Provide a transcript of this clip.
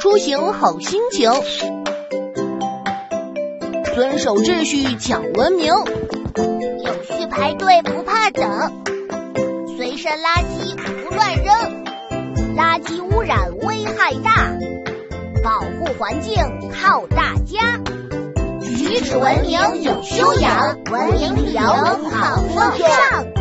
出行好心情。遵守秩序讲文明， 有序排队不怕等，随身垃圾不乱扔，垃圾污染危害大，保护环境靠大家。举止文明有修养，文明旅游好风尚。